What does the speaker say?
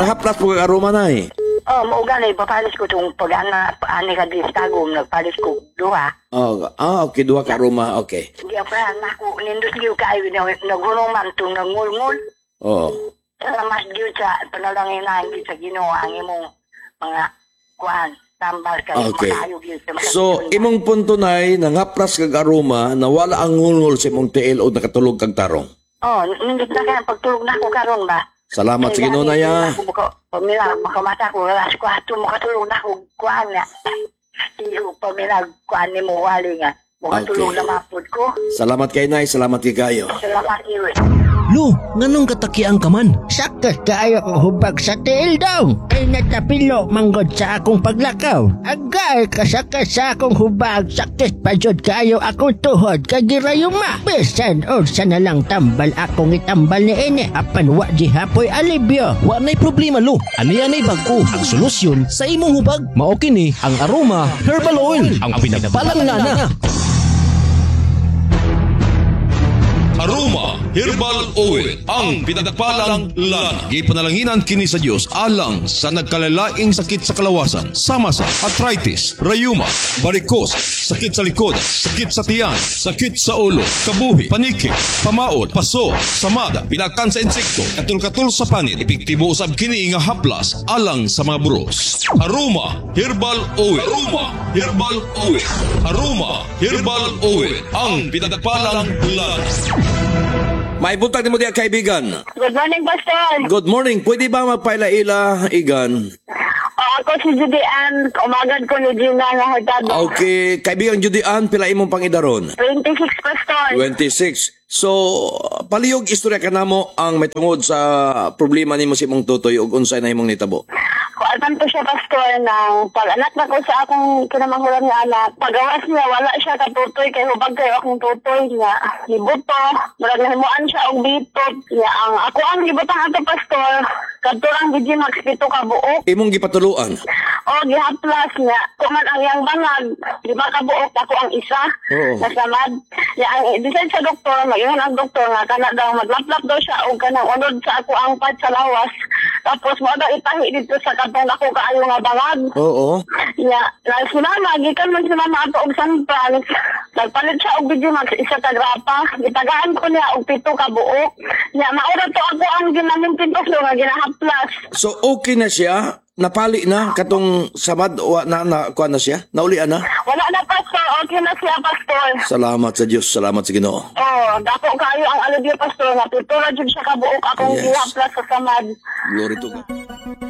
haplas po kag-aroma na eh. Oh, maugan eh, papalis ko itong pag-ani ka di stagom, nagpalis ko duha. Okay, duha ka aroma, okay. Hindi ako ako, nindot liw kayo, nagunong man itong nangulngul. Oo. Salamat Diyo sa panalanginahan sa Ginoo ang imong mga kuan, tambal kayo, Okay. makayog yun sa mga So, imong punto nay nangapras kag aroma na wala ang ngulngol sa imong tiil o nakatulog kag tarong. Oh, nindot na kaya pagtulog na ako karon ba? Salamat sa Ginoo na ya. Pamila, makamata ko, alas 4, makatulog na ako, kuan nga. Iyo, pamila, kuan ni mo, wali nga. Makatulog na mapod ko. Salamat kay nay, salamat kay kayo. Salamat iyo. Lo, nganong katakiang ka man? Saktos kaayo ang hubag sa tiil daw. Ay natapilo manggod sa akong paglakaw. Agay kasakas sa akong hubag. Saktos pa jud kaayo akong tuhod kagirayuma. Bisan o sa nalang tambal akong itambal ni ene. Apan wa di hapoy alibyo. Wa nay problema lo. Ani-anay bag-o. Ang solusyon sa imong hubag mao kini ang Aroma Herbal Oil. Ang pinagbalang lana. Aroma Herbal Oil, ang pinagpalang lana. Gipanalanginan kini sa Dios alang sa nagkalalaing sakit sa kalawasan, sama sa arthritis, rayuma, varicose, sakit sa likod, sakit sa tiyan, sakit sa ulo, kabuhi, paniki, pamaod, paso, samada, pinakan sa insekto, katul-katul sa panit, epektibo usab kini nga haplas alang sa mga buros. Aroma Herbal Oil. Aroma Herbal Oil. Aroma Herbal Oil, ang pinagpalang lana. May buntag nimo diya kaibigan. Good morning, Pastor. Good morning. Pwede ba magpaila-ila, Igan? Ako si Judy Ann, umagad ko ni Gina nga hagado. Okay, kaibigan Judy Ann, pila imong pangidaron? 26, Pastor. 26. So, palihog istorya ka namo ang may tungod sa problema nimo si imong tutoy ug unsay na imong nitabo. Kualpan ko siya, Pastor, ng pag-anak na ko sa akong kinamanghulan nga anak. Pagawas niya, wala siya katutoy, kay hubag kayo akong tutoy niya. Libuto, murag nahimuan siya og bitot. Ang ako ang libutang ato, Pastor, kadturang Gigi Max pito ka buok. Imong gipatuluan. O, gihaplas niya. Kuman ang iyang bangag, 5 ka buok, ako ang isa. Oo. Nasamad. Ang design sa doktor, mag-ingon ang doktor nga, kana daw, maglaplap daw siya o kanang unod sa ako ang pad sa lawas. Tapos mo daw itahi dito sa katong ako kaayo nga bangag. Oo. Si mama, gikan man si mama ato og sanpran. Nagpalit siya og Gigi Max, isa ka grapa. Gitagaan ko niya og 7 ka buok. Maura to ako ang ginaming pintos nga ginahaplas. So, okay na siya? Napali na katong samad o kuha na siya? Naulian na? Wala na, Pastor. Okay na siya, Pastor. Salamat sa Diyos, salamat sa Ginoo. Dako kayo ang aludyo, Pastor. Natutulad yun siya kabuok akong Yes. gihaplas sa samad. Glory to God.